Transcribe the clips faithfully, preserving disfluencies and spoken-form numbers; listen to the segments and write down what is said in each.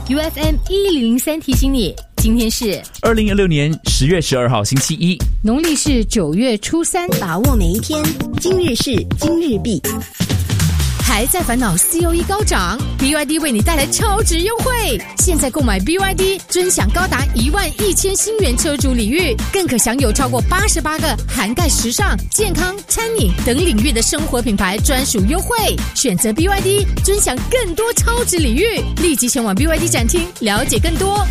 U F M 一零零三提醒你，今天是二零二六年十月十二号星期一， 农历是九月初三， 把握每一天，今日事今日毕。 还在烦恼 C O E 高涨 ，B Y D 为你带来超值优惠。现在购买 B Y D， 尊享高达一万一千新元车主礼遇，更可享有超过八十八个涵盖时尚、健康、餐饮等领域的生活品牌专属优惠。选择 B Y D， 尊享更多超值礼遇。立即前往 B Y D 展厅了解更多。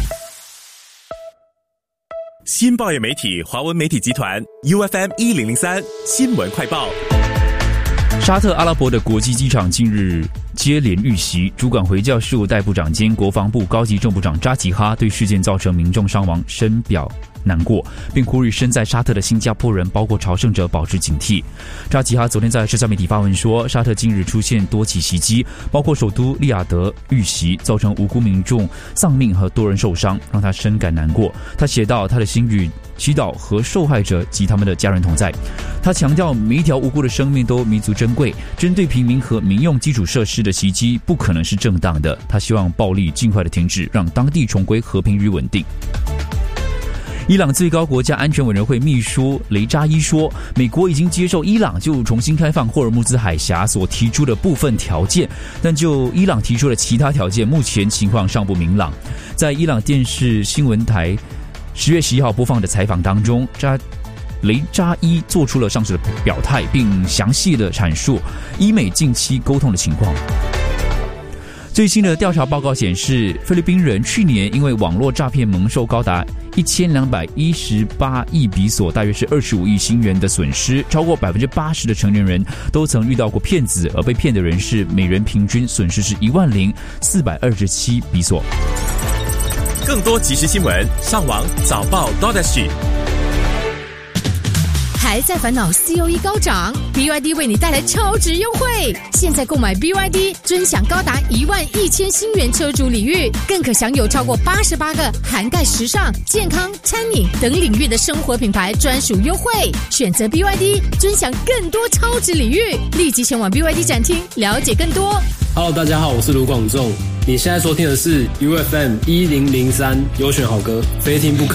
新报业媒体华文媒体集团 U F M 一零零三新闻快报。 沙特阿拉伯的国际机场近日接连遇袭，主管回教事务代部长兼国防部高级正部长扎吉哈对事件造成民众伤亡深表难过，并呼吁身在沙特的新加坡人，包括朝圣者保持警惕。扎吉哈昨天在社交媒体发文说，沙特近日出现多起袭击，包括首都利雅得遇袭，造成无辜民众丧命和多人受伤，让他深感难过。他写道，他的心与祈祷和受害者及他们的家人同在。他强调，每一条无辜的生命都弥足珍贵，针对平民和民用基础设施的袭击不可能是正当的。他希望暴力尽快的停止，让当地重归和平与稳定。伊朗最高国家安全委员会秘书雷扎伊说，美国已经接受伊朗就重新开放霍尔木兹海峡所提出的部分条件，但就伊朗提出的其他条件，目前情况尚不明朗。在伊朗电视新闻台十月十一号播放的采访当中，扎雷扎伊做出了上述的表态，并详细的阐述伊美近期沟通的情况。最新的调查报告显示，菲律宾人去年因为网络诈骗蒙受高达一千两百一十八亿比索，大约是二十五亿新元的损失。超过百分之八十的成年人都曾遇到过骗子，而被骗的人是每人平均损失是一万零四百二十七比索。 更多即时新闻，上网早报 .sg。 还在烦恼 C O E 高涨 ，B Y D 为你带来超值优惠。现在购买 B Y D， 尊享高达一万一千新元车主礼遇，更可享有超过八十八个涵盖时尚、健康、餐饮等领域的生活品牌专属优惠。选择 B Y D， 尊享更多超值礼遇。立即前往 B Y D 展厅了解更多。 Hello， 大家好，我是卢广仲。你现在收听的是 U F M 一零零三优选好歌，非听不可。